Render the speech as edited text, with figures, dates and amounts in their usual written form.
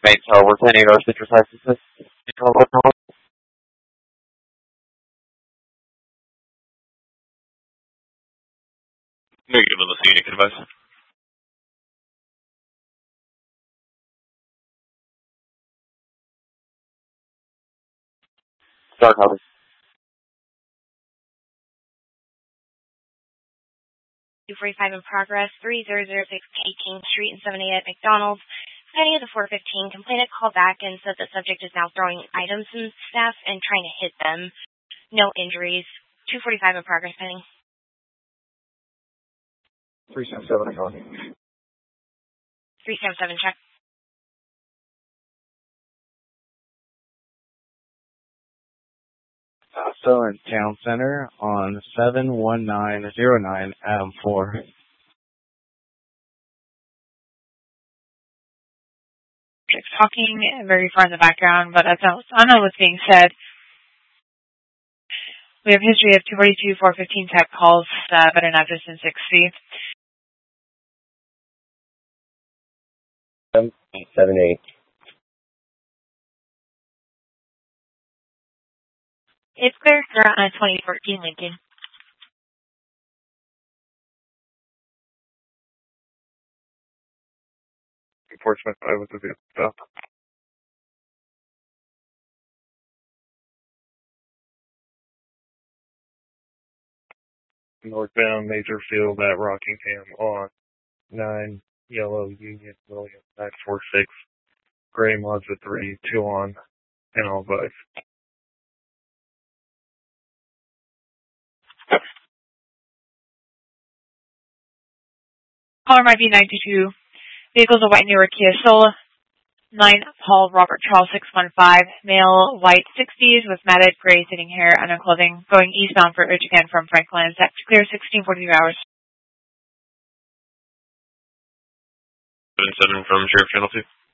main tower, 10-8 Citrus Licenses. Negative on the scene, you can advise. Star copy. .245 in progress, 3006 18th Street and 78 at McDonald's. Pending at the 415, complainant called back and said the subject is now throwing items in staff and trying to hit them. No injuries. 245 in progress, pending. 377, copy. 377, check. Also in Town Center on 71909 Adam 4. Talking very far in the background, but that's not what's being said. We have history of 242, 415 type calls, but an address in 6C. 78. It's clear. You're on a 2014 Lincoln. Enforcement 5 with the vehicle stop. Northbound Major Field at Rockingham on 9 Yellow Union William 946. Gray Mazda 3, 2 on, and all both. Caller might be 922. Vehicles a white newer Kia Soul. 9 Paul Robert Charles 615. Male, white 60s with matted gray thinning hair, under clothing, going eastbound for Michigan from Franklin. Set to clear 16:42 hours. 77 from Sheriff Channel 2.